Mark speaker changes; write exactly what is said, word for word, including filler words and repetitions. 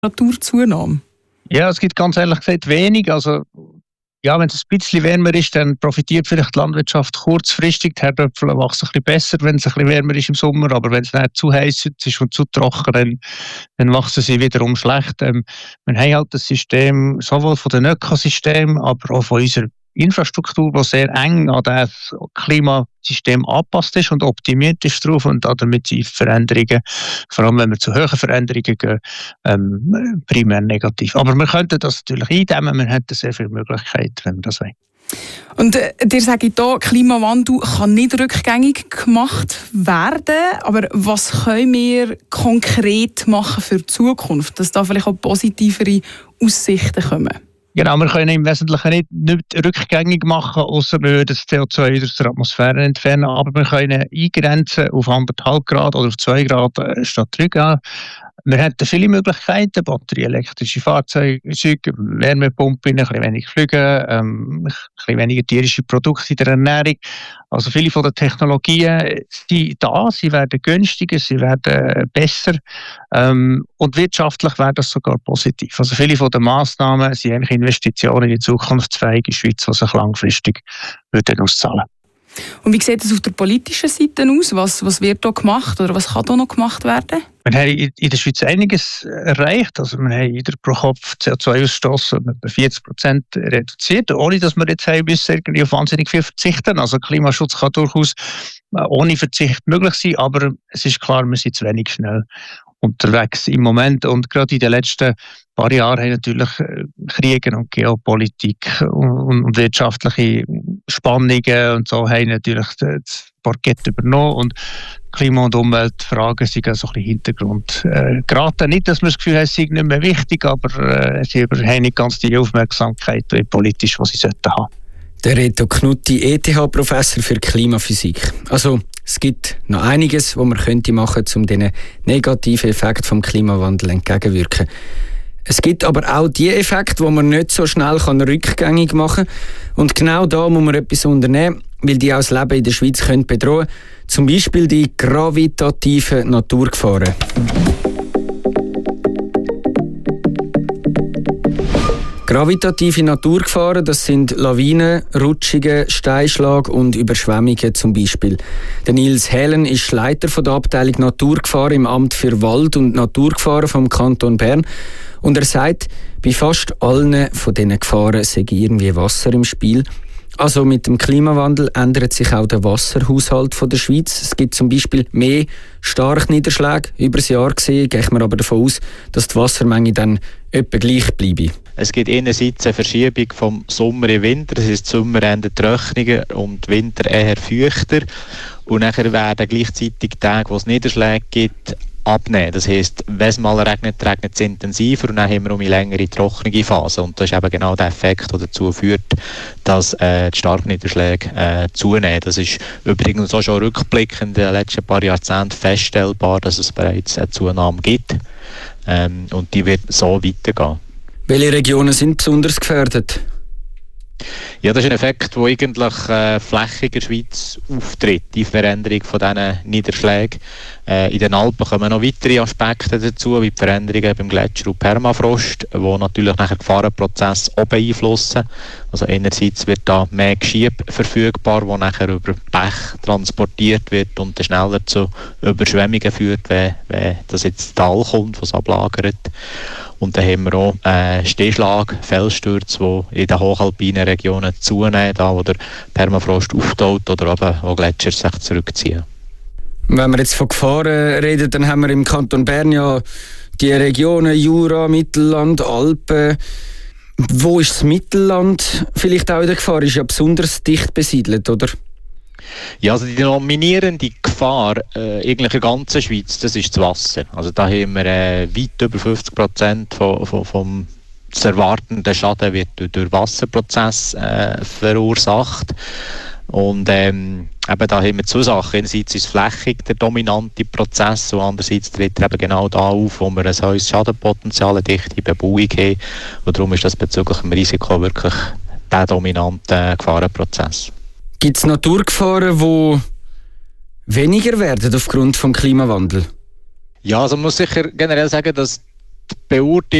Speaker 1: Temperaturzunahme?
Speaker 2: Ja, es gibt ganz ehrlich gesagt wenig. Also, ja, wenn es ein bisschen wärmer ist, dann profitiert vielleicht die Landwirtschaft kurzfristig. Die Herdöpfel wachsen ein bisschen besser, wenn es ein bisschen wärmer ist im Sommer. Aber wenn es nicht zu heiß ist und zu trocken, dann, dann wachsen sie wiederum schlecht. Ähm, wir haben halt das System sowohl von den Ökosystemen, aber auch von unserer Infrastruktur, die sehr eng an das Klimasystem angepasst ist und optimiert ist drauf, und damit sind Veränderungen, vor allem wenn wir zu hohen Veränderungen gehen, ähm, primär negativ. Aber wir könnten das natürlich eindämmen, wir hätten sehr viele Möglichkeiten, wenn wir das wollen.
Speaker 1: Und äh, dir sage ich hier, Klimawandel kann nicht rückgängig gemacht werden, aber was können wir konkret machen für die Zukunft, dass da vielleicht auch positivere Aussichten kommen?
Speaker 2: Genau, wir können im Wesentlichen nicht, nicht rückgängig machen, außer wir würden das C O zwei aus der Atmosphäre entfernen, aber wir können eingrenzen auf anderthalb Grad oder auf zwei Grad statt drei Grad. Wir hätten viele Möglichkeiten: batterieelektrische Fahrzeuge, Wärmepumpen, ein bisschen weniger Flüge, ähm, ein bisschen weniger tierische Produkte in der Ernährung. Also viele von den Technologien sind da, sie werden günstiger, sie werden besser, ähm, und wirtschaftlich wäre das sogar positiv. Also viele von den Massnahmen sind eigentlich Investitionen in die zukunftsfähige Schweiz, die sich langfristig würden auszahlen.
Speaker 1: Und wie sieht es auf der politischen Seite aus? Was, was wird da gemacht oder was kann da noch gemacht werden?
Speaker 2: Wir haben in der Schweiz einiges erreicht. Also wir haben jeder pro Kopf C O zwei Ausstoß um etwa vierzig Prozent reduziert, ohne dass wir jetzt haben müssen irgendwie auf wahnsinnig viel verzichten. Also Klimaschutz kann durchaus ohne Verzicht möglich sein, aber es ist klar, wir sind zu wenig schnell unterwegs im Moment. Und gerade in den letzten paar Jahren haben natürlich Kriege und Geopolitik und, und wirtschaftliche Spannungen und so haben natürlich das Parkett übernommen, und Klima- und Umweltfragen sind also ein bisschen Hintergrund äh, geraten. Nicht, dass wir das Gefühl haben, es sei nicht mehr wichtig, aber äh, sie haben nicht ganz die Aufmerksamkeit politisch, die sie sollten haben.
Speaker 3: Der Reto Knutti, E T H-Professor für Klimaphysik. Also, es gibt noch einiges, was man könnte machen, um diesen negativen Effekt vom Klimawandel entgegenwirken. Es gibt aber auch die Effekte, die man nicht so schnell rückgängig machen kann. Und genau da muss man etwas unternehmen, weil die auch das Leben in der Schweiz können bedrohen können. Zum Beispiel die gravitativen Naturgefahren. Gravitative Naturgefahren, das sind Lawinen, Rutschungen, Steinschlag und Überschwemmungen zum Beispiel. Der Nils Helen ist Leiter von der Abteilung Naturgefahren im Amt für Wald- und Naturgefahren vom Kanton Bern. Und er sagt, bei fast allen von diesen Gefahren sei irgendwie Wasser im Spiel. Also mit dem Klimawandel ändert sich auch der Wasserhaushalt von der Schweiz. Es gibt zum Beispiel mehr Starkniederschläge. Über das Jahr gesehen geht man aber davon aus, dass die Wassermenge dann etwa gleich bleibe.
Speaker 4: Es gibt einerseits eine Verschiebung vom Sommer in den Winter. Das ist Sommer eher trockener und Winter eher feuchter. Und nachher werden gleichzeitig Tage, wo es Niederschläge gibt, abnehmen. Das heisst, wenn es mal regnet, regnet es intensiver, und dann haben wir um eine längere trockene Phase. Und das ist eben genau der Effekt, der dazu führt, dass äh, die Starkniederschläge äh, zunehmen. Das ist übrigens auch schon rückblickend in den letzten paar Jahrzehnten feststellbar, dass es bereits eine Zunahme gibt. Ähm, und die wird so weitergehen.
Speaker 3: Welche Regionen sind besonders gefährdet?
Speaker 4: Ja, das ist ein Effekt, der eigentlich äh, flächig in der Schweiz auftritt, die Veränderung von diesen Niederschlägen. Äh, in den Alpen kommen noch weitere Aspekte dazu, wie die Veränderungen beim Gletscher und Permafrost, die natürlich nachher den Gefahrenprozess auch beeinflussen. Also einerseits wird da mehr Geschieb verfügbar, das nachher über Bech transportiert wird und dann schneller zu Überschwemmungen führt, wenn, wenn das jetzt ins Tal kommt, was ablagert. Und dann haben wir auch äh, Stehschlag, Felsstürze, die in den hochalpinen Regionen zunehmen, da wo der Permafrost auftaut oder eben wo Gletscher sich zurückziehen.
Speaker 3: Wenn wir jetzt von Gefahren reden, dann haben wir im Kanton Bern ja die Regionen Jura, Mittelland, Alpen. Wo ist das Mittelland vielleicht auch in der Gefahr? Ist ja besonders dicht besiedelt, oder?
Speaker 4: Ja, also die dominierende Gefahr äh, eigentlich in der ganzen Schweiz, das ist das Wasser. Also da haben wir äh, weit über fünfzig Prozent von, von, vom zu erwartenden Schaden wird durch, durch Wasserprozess äh, verursacht. Und ähm, eben da haben wir zwei Sachen. Einerseits ist flächig der dominante Prozess und andererseits tritt er eben genau da auf, wo wir ein hohes Schadenpotenzial, eine dichte Bebauung haben. Und darum ist das bezüglich dem Risiko wirklich der dominante Gefahrenprozess.
Speaker 3: Gibt es Naturgefahren, die weniger werden aufgrund des Klimawandels?
Speaker 4: Ja, also man muss sicher generell sagen, dass beurteilen